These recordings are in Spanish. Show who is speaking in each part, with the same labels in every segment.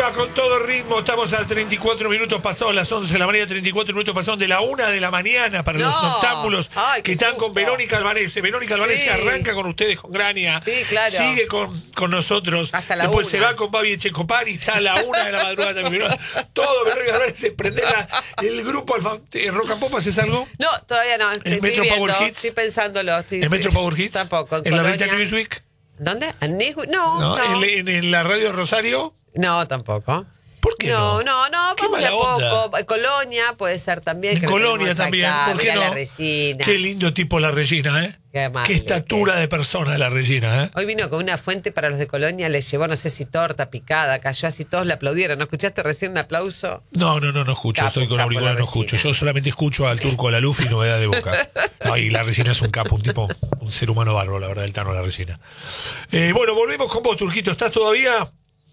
Speaker 1: va con todo ritmo. Estamos a 34 minutos pasados las 11 de la mañana, 34 minutos pasados de la 1 de la mañana para los noctámbulos que están con Verónica Albanese. Verónica Albanese arranca con ustedes, con Grania.
Speaker 2: Sí, claro.
Speaker 1: Sigue con nosotros.
Speaker 2: Hasta la
Speaker 1: Después
Speaker 2: 1.
Speaker 1: se va con Babi Echecopar y está a la 1 de la madrugada también. Todo Verónica Albanese. Prende el grupo Rock and Pop. ¿Haces algo?
Speaker 2: No, todavía no.
Speaker 1: ¿En Metro Power Hits?
Speaker 2: Estoy pensándolo.
Speaker 1: ¿En Metro Power Hits?
Speaker 2: Tampoco.
Speaker 1: ¿En la Rita Newsweek?
Speaker 2: ¿Dónde? ¿En Newsweek? No.
Speaker 1: ¿En la radio Rosario?
Speaker 2: No, tampoco.
Speaker 1: ¿Por qué no?
Speaker 2: No, vamos de a poco. Colonia puede ser también.
Speaker 1: En Colonia también, ¿por qué no?
Speaker 2: La Regina.
Speaker 1: Qué lindo tipo la Regina, ¿eh? Qué estatura de persona la Regina, ¿eh?
Speaker 2: Hoy vino con una fuente para los de Colonia, les llevó, no sé si torta picada, cayó así, todos le aplaudieron. ¿No escuchaste recién un aplauso?
Speaker 1: No escucho, estoy con auriculares, no escucho. Yo solamente escucho al Turco Laluf y Novedad de Boca. Ay, la Regina es un capo, un ser humano bárbaro, la verdad, el Tano la Regina. Bueno, volvemos con vos, Turquito. ¿Estás todavía?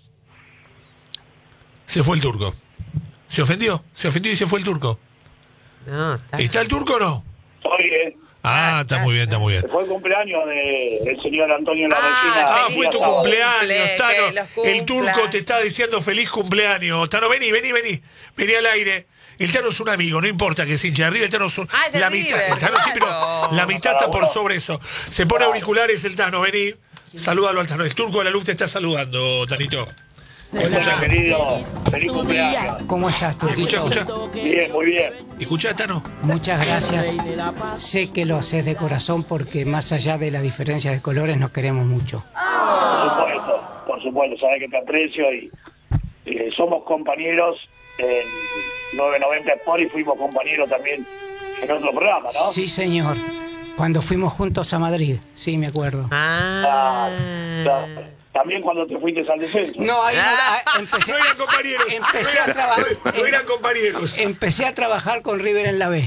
Speaker 1: Se fue el Turco. ¿Se ofendió y se fue el Turco?
Speaker 2: No,
Speaker 1: ¿Está el Turco o no?
Speaker 3: Estoy bien.
Speaker 1: Está muy bien, está muy bien.
Speaker 3: Fue el cumpleaños del señor Antonio La Regina.
Speaker 1: Fue tu cumpleaños, Tano.
Speaker 2: Que
Speaker 1: El Turco te está diciendo feliz cumpleaños. Tano, vení al aire. El Tano es un amigo, no importa que se hinche arriba, el Tano es la mitad. El Tano sí, pero la mitad está por sobre eso. Se pone auriculares el Tano, vení. Salúdalo al Tano. El Turco de la Luz te está saludando, Tanito.
Speaker 3: Hola, querido. Feliz cumpleaños.
Speaker 4: ¿Cómo estás, Turquito?
Speaker 1: Escucha.
Speaker 3: Bien, muy bien.
Speaker 1: Escuchá, Tano.
Speaker 4: Muchas gracias. Sé que lo haces de corazón porque más allá de la diferencia de colores nos queremos mucho.
Speaker 3: Por supuesto, sabes que te aprecio y somos compañeros en 990 Sport y fuimos compañeros también en otro programa, ¿no?
Speaker 4: Sí, señor. Cuando fuimos juntos a Madrid, sí, me acuerdo.
Speaker 3: También cuando te fuiste al descenso.
Speaker 4: No, ahí empecé.
Speaker 1: No eran compañeros.
Speaker 4: Empecé a trabajar.
Speaker 1: No eran compañeros.
Speaker 4: Empecé a trabajar con River en la B.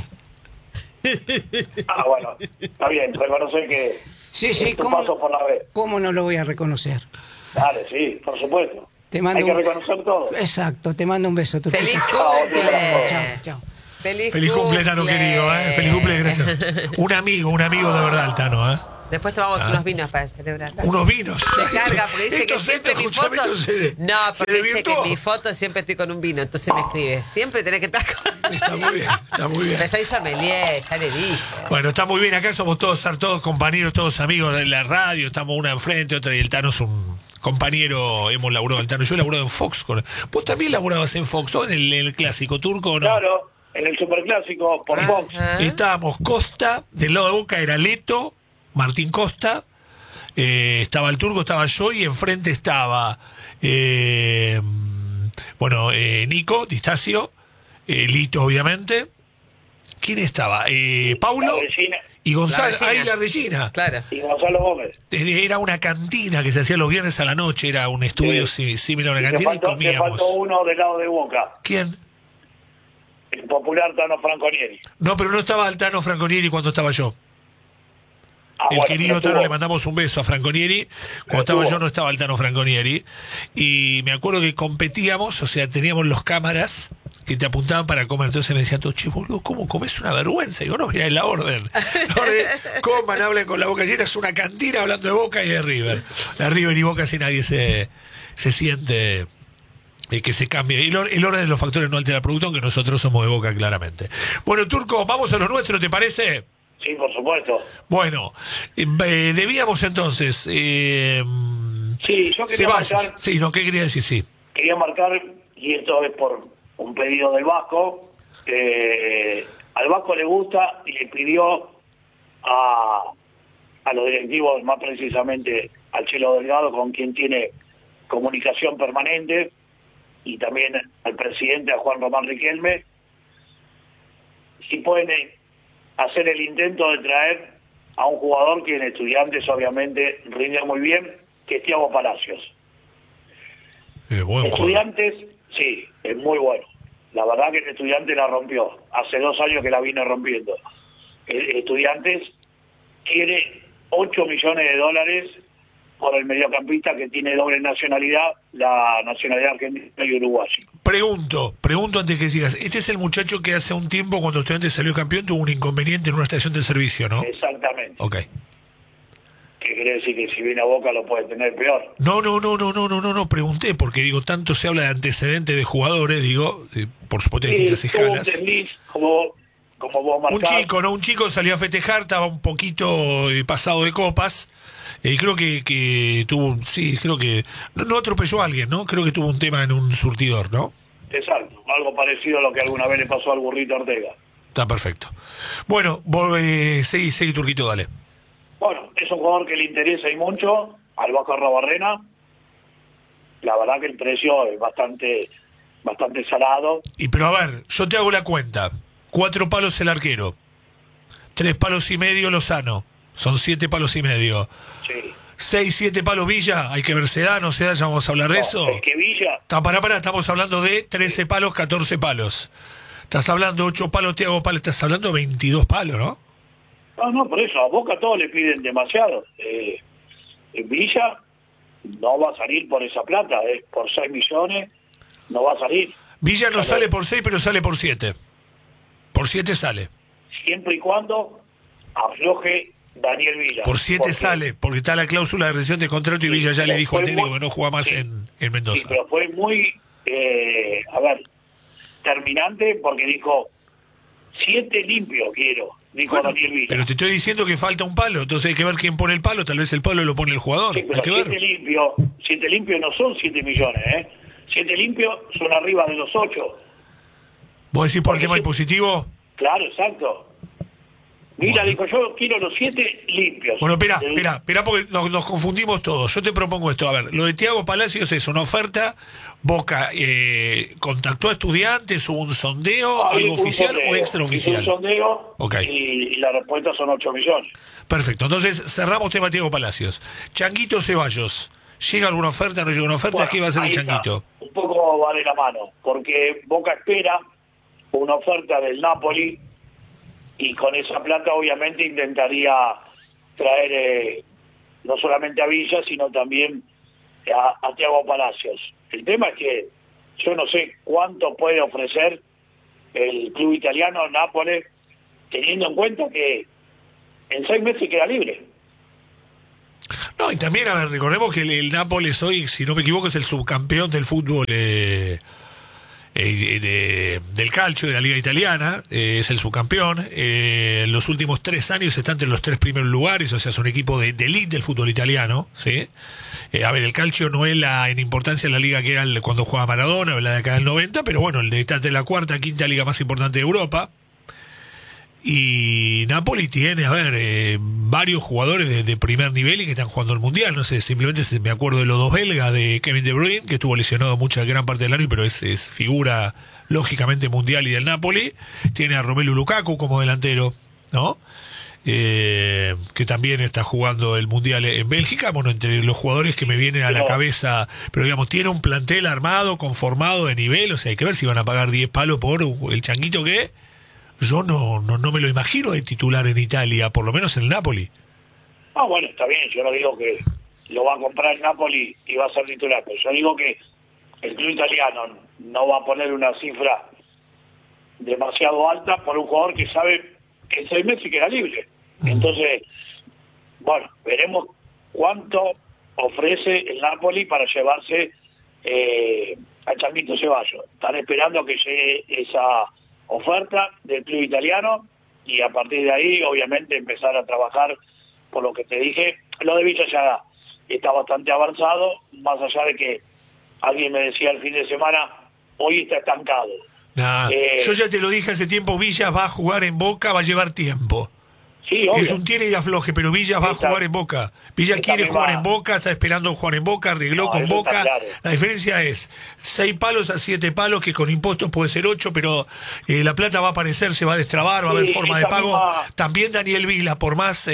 Speaker 3: Bueno, está bien, reconocer que
Speaker 4: Sí,
Speaker 3: tu paso por la B.
Speaker 4: ¿Cómo no lo voy a reconocer?
Speaker 3: Dale, sí, por supuesto. Hay que reconocer todo.
Speaker 4: Exacto, te mando un beso, Turquito.
Speaker 2: ¡Feliz cumple!
Speaker 4: Chao.
Speaker 1: Feliz cumple, Tano querido, ¿eh? Feliz cumple, gracias. Un amigo de verdad, el Tano, ¿eh?
Speaker 2: Después tomamos unos vinos para celebrar.
Speaker 1: ¿Unos vinos?
Speaker 2: Se carga porque dice que siempre mi foto. No, porque dice que en mi foto siempre estoy con un vino. Entonces me escribe. Siempre tenés que estar con.
Speaker 1: Está muy bien.
Speaker 2: Pero soy sommelier, ya le dije.
Speaker 1: Bueno, está muy bien. Acá somos todos compañeros, todos amigos de la radio. Estamos una enfrente, otra. Y el Tano es un compañero. Hemos laburado el Tano. Yo he laburado en Fox. ¿Vos también laburabas en Fox, ¿no? En el clásico turco, ¿o no?
Speaker 3: Claro, en el superclásico por Fox.
Speaker 1: Estábamos Costa, del lado de Boca era Leto, Martín Costa, estaba el Turco, estaba yo y enfrente estaba Nico, Distacio, Lito obviamente. ¿Quién estaba? Paulo y Gonzalo, la Regina.
Speaker 2: Claro.
Speaker 3: Y Gonzalo Gómez.
Speaker 1: Era una cantina que se hacía los viernes a la noche, era un estudio similar a una cantina y comíamos.
Speaker 3: Te faltó uno del lado de Boca.
Speaker 1: ¿Quién?
Speaker 3: El popular Tano Franconieri.
Speaker 1: No, pero no estaba el Tano Franconieri cuando estaba yo. Querido Tano, le mandamos un beso a Franconieri. Cuando estaba yo no estaba el Tano Franconieri. Y me acuerdo que competíamos, o sea, teníamos los cámaras que te apuntaban para comer. Entonces me decían todos, che, boludo, ¿cómo comes? Una vergüenza. Y digo, no, mirá, es la orden. Coman, hablen con la boca llena. Es una cantina hablando de Boca y de River. De River y Boca, si nadie se siente que se cambie. Y el orden de los factores no altera el producto, aunque nosotros somos de Boca, claramente. Bueno, Turco, vamos a lo nuestro, ¿te parece?
Speaker 3: Sí, por supuesto.
Speaker 1: Bueno, debíamos entonces.
Speaker 3: Sí, yo quería marcar.
Speaker 1: Sí, no, ¿qué quería decir? Sí.
Speaker 3: Quería marcar, y esto es por un pedido del Vasco. Al Vasco le gusta y le pidió a los directivos, más precisamente al Chelo Delgado, con quien tiene comunicación permanente, y también al presidente, a Juan Román Riquelme, si pueden hacer el intento de traer a un jugador que en Estudiantes obviamente rinde muy bien, que es Thiago Palacios.
Speaker 1: Buen
Speaker 3: Estudiantes, sí, es muy bueno. La verdad que el Estudiantes la rompió. Hace 2 años que la viene rompiendo. El Estudiantes quiere $8 millones por el mediocampista que tiene doble nacionalidad, la nacionalidad argentina y uruguaya.
Speaker 1: Pregunto antes que sigas. Este es el muchacho que hace un tiempo, cuando Estudiantes salió campeón, tuvo un inconveniente en una estación de servicio, ¿no?
Speaker 3: Exactamente.
Speaker 1: Ok.
Speaker 3: ¿Qué quiere decir? Que si viene a Boca lo puede tener peor.
Speaker 1: No, pregunté, porque digo, tanto se habla de antecedentes de jugadores, digo, por supuesto de distintas escalas.
Speaker 3: Un desliz, como vos marcás.
Speaker 1: Un chico salió a festejar, estaba un poquito pasado de copas, y creo que tuvo, creo que, no atropelló a alguien, ¿no? Creo que tuvo un tema en un surtidor, ¿no?
Speaker 3: Exacto, algo parecido a lo que alguna vez le pasó al Burrito Ortega.
Speaker 1: Está perfecto. Bueno, seguí Turquito, dale.
Speaker 3: Bueno, es un jugador que le interesa y mucho al Vasco Arrobarrena. La verdad que el precio es bastante salado.
Speaker 1: Pero a ver, yo te hago la cuenta. 4 palos el arquero, 3 palos y medio Lozano, son 7 palos y medio.
Speaker 3: Sí.
Speaker 1: 6, 7 palos Villa, hay que ver, ¿se da, no se da? Ya vamos a hablar de eso.
Speaker 3: Es que Villa...
Speaker 1: Pará, estamos hablando de 13 palos, 14 palos. Estás hablando de 8 palos, Thiago Palos, estás hablando de 22 palos, ¿no?
Speaker 3: No, por eso, a Boca todos le piden demasiado. Villa no va a salir por esa plata, por 6 millones no va a salir.
Speaker 1: Villa no sale por 6, pero sale por 7. Por 7 sale.
Speaker 3: Siempre y cuando afloje Daniel Villa.
Speaker 1: Por 7 sale, porque está la cláusula de rescisión de contrato y Villa ya le dijo al técnico que no juega más en Mendoza.
Speaker 3: Sí, pero fue muy, terminante porque dijo 7 limpios quiero, dijo Daniel Villa.
Speaker 1: Pero te estoy diciendo que falta un palo, entonces hay que ver quién pone el palo, tal vez el palo lo pone el jugador.
Speaker 3: Sí, pero 7 limpios no son 7 millones, 7 limpios son arriba de los 8.
Speaker 1: ¿Vos decís por el tema impositivo?
Speaker 3: Claro, exacto. Mira, dijo, yo quiero los 7 limpios.
Speaker 1: Bueno, espera, porque nos confundimos todos. Yo te propongo esto. A ver, lo de Thiago Palacios es una oferta. Boca contactó a Estudiantes, hubo un sondeo, algo oficial o extraoficial.
Speaker 3: Hizo un sondeo y la respuesta son 8 millones.
Speaker 1: Perfecto, entonces cerramos tema Thiago Palacios. Changuito Ceballos, ¿llega alguna oferta? ¿No llega una oferta? Bueno, ¿qué va a hacer el Changuito?
Speaker 3: Un poco va de la mano, porque Boca espera una oferta del Napoli y con esa plata obviamente intentaría traer no solamente a Villa, sino también a Thiago Palacios. El tema es que yo no sé cuánto puede ofrecer el club italiano Nápoles, teniendo en cuenta que en 6 meses queda libre.
Speaker 1: No, y también, a ver, recordemos que el Nápoles hoy, si no me equivoco, es el subcampeón del fútbol del calcio de la liga italiana, es el subcampeón. Los últimos 3 años está entre los 3 primeros lugares, o sea, es un equipo de elite del fútbol italiano, ¿sí? A ver, el calcio no es en importancia la liga que era cuando jugaba Maradona o la de acá del 90, pero bueno, está de la 4ª, 5ª liga más importante de Europa. Y Napoli tiene, a ver, varios jugadores de primer nivel y que están jugando el Mundial. No sé, simplemente me acuerdo de los 2 belgas, de Kevin De Bruyne, que estuvo lesionado gran parte del año, pero es figura lógicamente mundial y del Napoli. Tiene a Romelu Lukaku como delantero, ¿no? Que también está jugando el Mundial en Bélgica. Bueno, entre los jugadores que me vienen a la cabeza, pero digamos, tiene un plantel armado, conformado de nivel, o sea, hay que ver si van a pagar 10 palos por el Changuito que... Yo no me lo imagino de titular en Italia, por lo menos en el Napoli.
Speaker 3: Bueno, está bien, yo no digo que lo va a comprar el Napoli y va a ser titular, pero yo digo que el club italiano no va a poner una cifra demasiado alta por un jugador que sabe que en 6 meses queda libre. Entonces, bueno, veremos cuánto ofrece el Napoli para llevarse a Changuito Ceballos. Están esperando que llegue esa oferta del club italiano y a partir de ahí obviamente empezar a trabajar por lo que te dije. Lo de Villa ya está bastante avanzado, más allá de que alguien me decía el fin de semana, hoy está estancado.
Speaker 1: Yo ya te lo dije hace tiempo, Villa va a jugar en Boca, va a llevar tiempo.
Speaker 3: Sí, obvio.
Speaker 1: Es un tire y afloje, pero Villa va a jugar en Boca. Villa quiere jugar en Boca, está esperando jugar en Boca, arregló con Boca. Claro. La diferencia es 6 palos a 7 palos, que con impuestos puede ser 8, pero la plata va a aparecer, se va a destrabar, va a haber forma de pago. También Daniel Vila, por más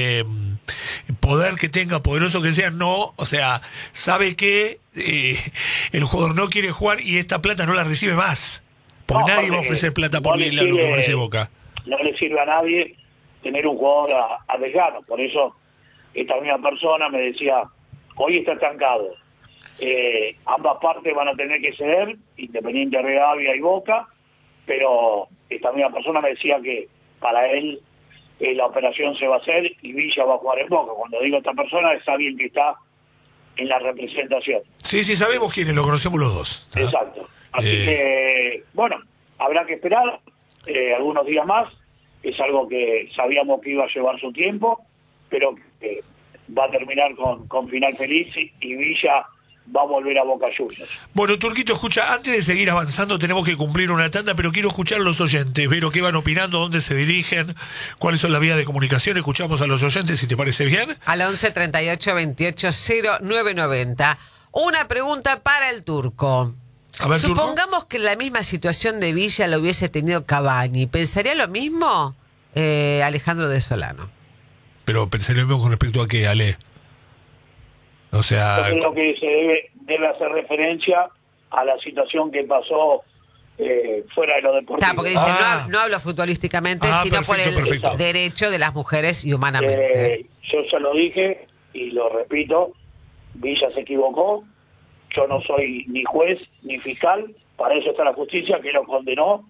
Speaker 1: poder que tenga, poderoso que sea, o sea, sabe que el jugador no quiere jugar y esta plata no la recibe más. Porque nadie va a ofrecer plata por lo que ofrece Boca.
Speaker 3: No le sirve a nadie tener un jugador a desgano. Por eso esta misma persona me decía, hoy está estancado. Ambas partes van a tener que ceder, Independiente Rivadavia y Boca, pero esta misma persona me decía que para él la operación se va a hacer y Villa va a jugar en Boca. Cuando digo esta persona es alguien que está en la representación.
Speaker 1: Sí, sabemos quiénes, lo conocemos los dos.
Speaker 3: Exacto. Así que, bueno, habrá que esperar algunos días más. Es algo que sabíamos que iba a llevar su tiempo, pero va a terminar con final feliz y Villa va a volver a Boca Juniors.
Speaker 1: Bueno, Turquito, escucha, antes de seguir avanzando tenemos que cumplir una tanda, pero quiero escuchar a los oyentes, ver qué van opinando, dónde se dirigen, cuáles son las vías de comunicación. Escuchamos a los oyentes, si te parece bien.
Speaker 2: Al 11 38 28 0990. Una pregunta para el Turco.
Speaker 1: A ver,
Speaker 2: supongamos
Speaker 1: Turco,
Speaker 2: que la misma situación de Villa lo hubiese tenido Cavani. ¿Pensaría lo mismo Alejandro de Solano?
Speaker 1: Pero pensaría lo mismo con respecto a qué, Ale. O sea,
Speaker 3: yo creo que se debe hacer referencia a la situación que pasó fuera de lo deportivo.
Speaker 2: Está, porque dice, no hablo futbolísticamente, sino
Speaker 1: perfecto,
Speaker 2: por el derecho de las mujeres y humanamente.
Speaker 3: Yo ya lo dije y lo repito, Villa se equivocó, yo no soy ni juez ni fiscal, para eso está la justicia que lo condenó,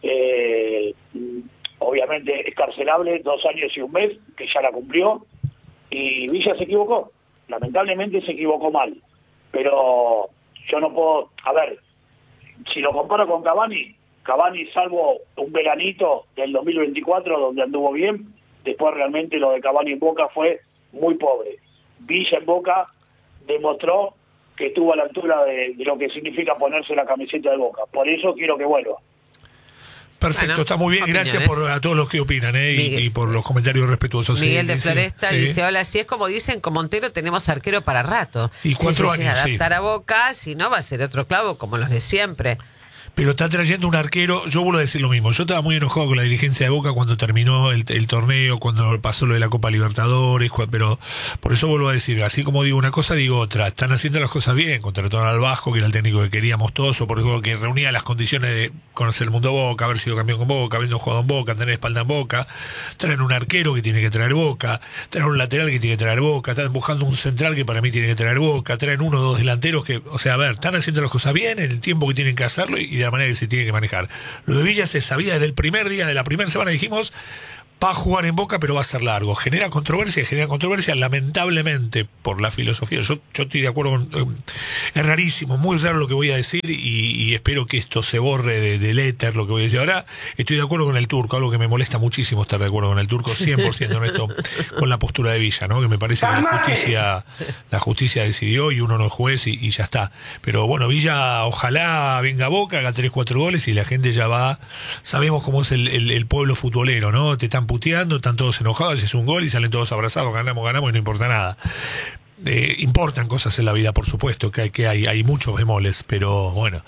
Speaker 3: obviamente escarcelable 2 años y 1 mes, que ya la cumplió, y Villa se equivocó. Lamentablemente se equivocó mal, pero yo no puedo, a ver, si lo comparo con Cavani, salvo un veranito del 2024 donde anduvo bien, después realmente lo de Cavani en Boca fue muy pobre. Villa en Boca demostró que estuvo a la altura de lo que significa ponerse la camiseta de Boca, por eso quiero que vuelva.
Speaker 1: Perfecto, bueno, está muy bien. Gracias a todos los que opinan y por los comentarios respetuosos.
Speaker 2: Miguel de Floresta dice, hola, si es como dicen, con Montero tenemos arquero para rato.
Speaker 1: Y 4 años,
Speaker 2: si adaptar a Boca, si no va a ser otro clavo como los de siempre.
Speaker 1: Pero está trayendo un arquero, yo vuelvo a decir lo mismo, yo estaba muy enojado con la dirigencia de Boca cuando terminó el torneo, cuando pasó lo de la Copa Libertadores, pero por eso vuelvo a decir, así como digo una cosa, digo otra, están haciendo las cosas bien, contrataron al Vasco, que era el técnico que queríamos todos, o por ejemplo que reunía las condiciones de conocer el mundo de Boca, haber sido campeón con Boca, habiendo jugado en Boca, tener espalda en Boca, traen un arquero que tiene que traer Boca, traen un lateral que tiene que traer Boca, están buscando un central que para mí tiene que traer Boca, traen 1 o 2 delanteros que, o sea, a ver, están haciendo las cosas bien en el tiempo que tienen que hacerlo y de la manera que se tiene que manejar. Lo de Villa se sabía desde el primer día de la primera semana, dijimos, va a jugar en Boca, pero va a ser largo. Genera controversia, lamentablemente, por la filosofía. Yo estoy de acuerdo con... es rarísimo, muy raro lo que voy a decir y espero que esto se borre del éter, lo que voy a decir ahora. Estoy de acuerdo con el Turco, algo que me molesta muchísimo estar de acuerdo con el Turco, 100% en esto, con la postura de Villa, ¿no? Que me parece que la justicia decidió y uno no es juez y ya está. Pero bueno, Villa, ojalá venga a Boca, haga 3-4 goles y la gente ya va... Sabemos cómo es el pueblo futbolero, ¿no? Te están puteando, están todos enojados, es un gol y salen todos abrazados, ganamos y no importa nada. Importan cosas en la vida, por supuesto, que hay muchos bemoles, pero bueno,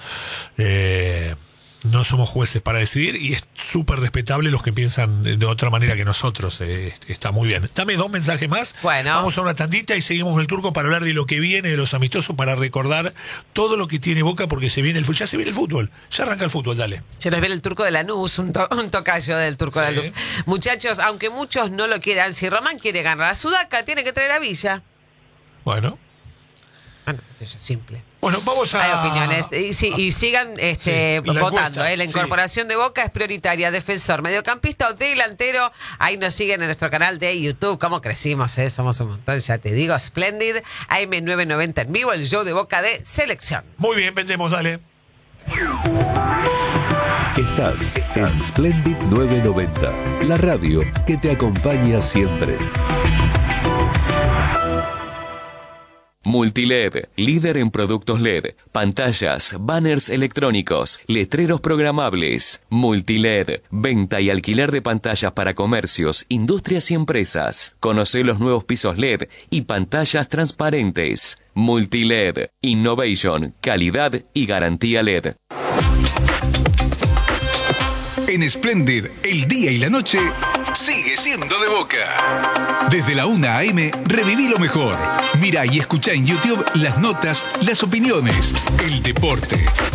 Speaker 1: no somos jueces para decidir y es súper respetable los que piensan de otra manera que nosotros. Está muy bien. Dame 2 mensajes más.
Speaker 2: Bueno.
Speaker 1: Vamos a una tandita y seguimos el Turco para hablar de lo que viene, de los amistosos, para recordar todo lo que tiene Boca, porque ya se viene el fútbol. Ya arranca el fútbol, dale.
Speaker 2: Se nos viene el Turco de Lanús, un tocayo del Turco de Lanús. Muchachos, aunque muchos no lo quieran, si Román quiere ganar a Sudaca, tiene que traer a Villa.
Speaker 1: Bueno,
Speaker 2: eso es simple.
Speaker 1: Bueno, vamos a...
Speaker 2: Hay opiniones. Y sigan votando. La incorporación de Boca es prioritaria. Defensor, mediocampista o delantero. Ahí nos siguen en nuestro canal de YouTube. ¿Cómo crecimos? Somos un montón, ya te digo. Splendid. AM990 en vivo, el show de Boca de selección.
Speaker 1: Muy bien, vendemos, dale.
Speaker 5: Estás en Splendid 990, la radio que te acompaña siempre.
Speaker 6: Multiled, líder en productos LED, pantallas, banners electrónicos, letreros programables. Multiled, venta y alquiler de pantallas para comercios, industrias y empresas. Conoce los nuevos pisos LED y pantallas transparentes. Multiled, innovation, calidad y garantía LED.
Speaker 7: En Splendid, el día y la noche sigue siendo de Boca. Desde la 1 a.m. reviví lo mejor. Mira y escucha en YouTube las notas, las opiniones, el deporte.